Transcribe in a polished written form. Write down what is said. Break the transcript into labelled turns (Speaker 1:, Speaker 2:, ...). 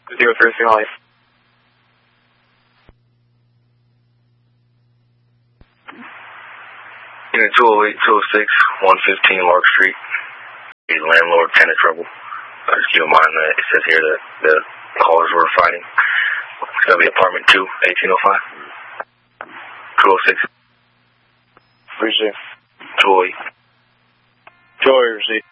Speaker 1: 030 life.
Speaker 2: Unit 208, 206, 115 Lark Street. The landlord, tenant trouble. Just keep in mind that it says here that the callers were fighting. It's going to be apartment 2, 1805. 206.
Speaker 1: Receive.
Speaker 2: 208.
Speaker 1: 208, receive.